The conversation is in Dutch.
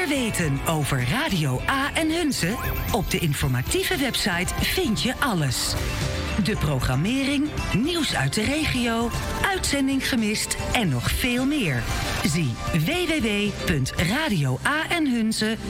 Meer weten over Radio A en Hunze? Op de informatieve website vind je alles. De programmering, nieuws uit de regio, uitzending gemist en nog veel meer. Zie www.radioaenhunze.nl